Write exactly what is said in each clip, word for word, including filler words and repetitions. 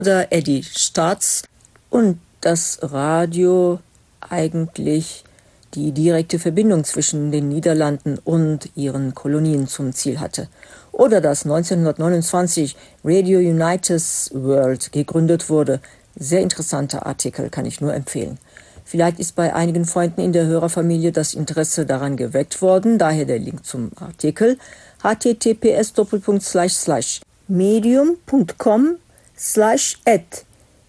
oder Eddie Staats und das Radio eigentlich die direkte Verbindung zwischen den Niederlanden und ihren Kolonien zum Ziel hatte. Oder dass neunzehnhundertneunundzwanzig Radio United World gegründet wurde. Sehr interessanter Artikel, kann ich nur empfehlen. Vielleicht ist bei einigen Freunden in der Hörerfamilie das Interesse daran geweckt worden, daher der Link zum Artikel https medium.com slash at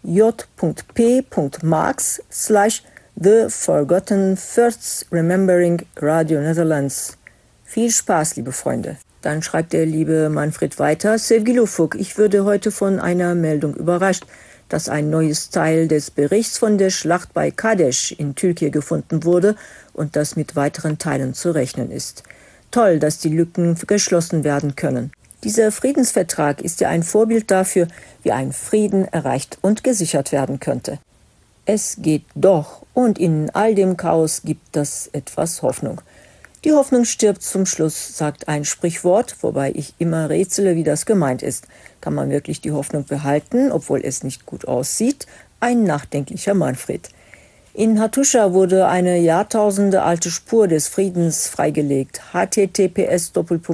j.p.marx slash The Forgotten Thirds Remembering Radio Netherlands. Viel Spaß, liebe Freunde. Dann schreibt der liebe Manfred weiter: Sevgili Ufuk, ich würde heute von einer Meldung überrascht, dass ein neues Teil des Berichts von der Schlacht bei Kadesh in Türkei gefunden wurde und das mit weiteren Teilen zu rechnen ist. Toll, dass die Lücken geschlossen werden können. Dieser Friedensvertrag ist ja ein Vorbild dafür, wie ein Frieden erreicht und gesichert werden könnte. Es geht doch, und in all dem Chaos gibt es etwas Hoffnung. Die Hoffnung stirbt zum Schluss, sagt ein Sprichwort, wobei ich immer rätsele, wie das gemeint ist. Kann man wirklich die Hoffnung behalten, obwohl es nicht gut aussieht? Ein nachdenklicher Manfred. In Hattusha wurde eine Jahrtausende alte Spur des Friedens freigelegt. https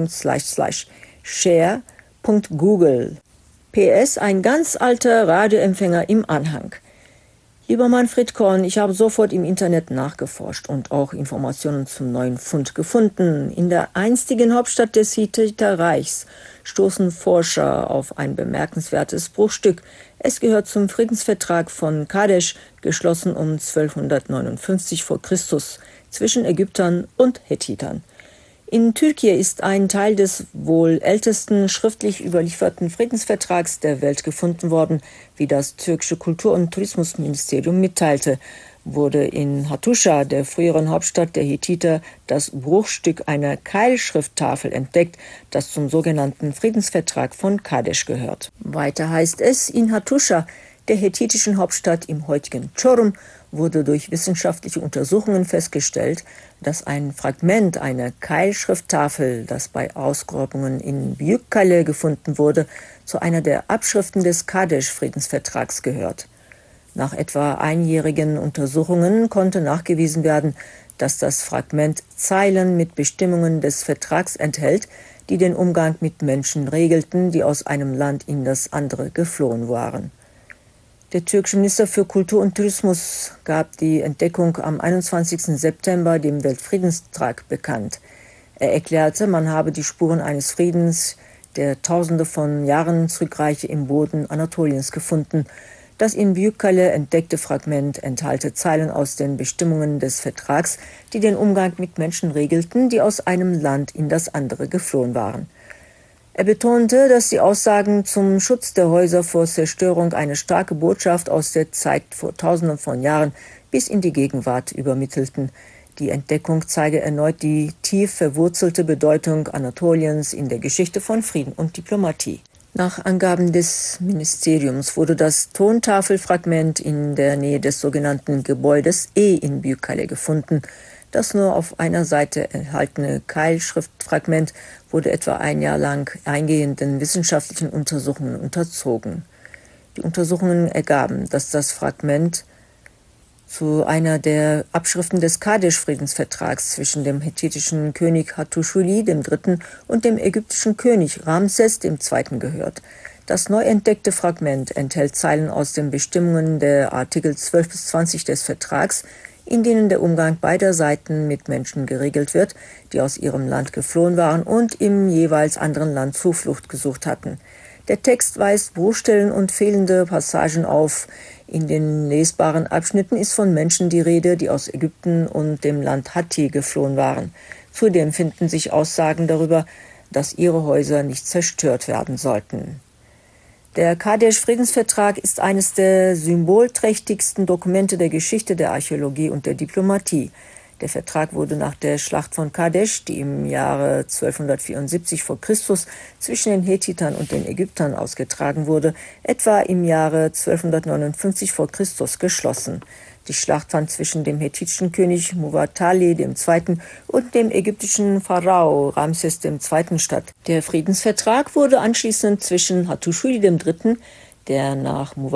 share punkt google. P S, ein ganz alter Radioempfänger im Anhang. Lieber Manfred Korn, ich habe sofort im Internet nachgeforscht und auch Informationen zum neuen Fund gefunden. In der einstigen Hauptstadt des Hethiterreichs stoßen Forscher auf ein bemerkenswertes Bruchstück. Es gehört zum Friedensvertrag von Kadesh, geschlossen um zwölfhundertneunundfünfzig vor Christus zwischen Ägyptern und Hethitern. In Türkei ist ein Teil des wohl ältesten schriftlich überlieferten Friedensvertrags der Welt gefunden worden, wie das türkische Kultur- und Tourismusministerium mitteilte. Wurde in Hattusha, der früheren Hauptstadt der Hethiter, das Bruchstück einer Keilschrifttafel entdeckt, das zum sogenannten Friedensvertrag von Kadesh gehört. Weiter heißt es, in Hattusha, der hethitischen Hauptstadt im heutigen Çorum, wurde durch wissenschaftliche Untersuchungen festgestellt, dass ein Fragment einer Keilschrifttafel, das bei Ausgrabungen in Büyükkale gefunden wurde, zu einer der Abschriften des Kadesh-Friedensvertrags gehört. Nach etwa einjährigen Untersuchungen konnte nachgewiesen werden, dass das Fragment Zeilen mit Bestimmungen des Vertrags enthält, die den Umgang mit Menschen regelten, die aus einem Land in das andere geflohen waren. Der türkische Minister für Kultur und Tourismus gab die Entdeckung am einundzwanzigsten September dem Weltfriedenstag bekannt. Er erklärte, man habe die Spuren eines Friedens, der Tausende von Jahren zurückreiche, im Boden Anatoliens gefunden. Das in Büyükkale entdeckte Fragment enthalte Zeilen aus den Bestimmungen des Vertrags, die den Umgang mit Menschen regelten, die aus einem Land in das andere geflohen waren. Er betonte, dass die Aussagen zum Schutz der Häuser vor Zerstörung eine starke Botschaft aus der Zeit vor Tausenden von Jahren bis in die Gegenwart übermittelten. Die Entdeckung zeige erneut die tief verwurzelte Bedeutung Anatoliens in der Geschichte von Frieden und Diplomatie. Nach Angaben des Ministeriums wurde das Tontafelfragment in der Nähe des sogenannten Gebäudes E in Büyükkale gefunden. Das nur auf einer Seite enthaltene Keilschriftfragment wurde etwa ein Jahr lang eingehenden wissenschaftlichen Untersuchungen unterzogen. Die Untersuchungen ergaben, dass das Fragment zu einer der Abschriften des Kadesh-Friedensvertrags zwischen dem hethitischen König Hattusili der Dritte und dem ägyptischen König Ramses der Zweite gehört. Das neu entdeckte Fragment enthält Zeilen aus den Bestimmungen der Artikel zwölf bis zwanzig des Vertrags, in denen der Umgang beider Seiten mit Menschen geregelt wird, die aus ihrem Land geflohen waren und im jeweils anderen Land Zuflucht gesucht hatten. Der Text weist Bruchstellen und fehlende Passagen auf. In den lesbaren Abschnitten ist von Menschen die Rede, die aus Ägypten und dem Land Hatti geflohen waren. Zudem finden sich Aussagen darüber, dass ihre Häuser nicht zerstört werden sollten. Der Kadesh-Friedensvertrag ist eines der symbolträchtigsten Dokumente der Geschichte der Archäologie und der Diplomatie. Der Vertrag wurde nach der Schlacht von Kadesh, die im Jahre zwölfhundertvierundsiebzig vor Christus zwischen den Hethitern und den Ägyptern ausgetragen wurde, etwa im Jahre zwölfhundertneunundfünfzig vor Christus geschlossen. Die Schlacht fand zwischen dem hethitischen König Muwatalli der Zweite und dem ägyptischen Pharao Ramses der Zweite statt. Der Friedensvertrag wurde anschließend zwischen Hattusili der Dritte, der nach Muwatalli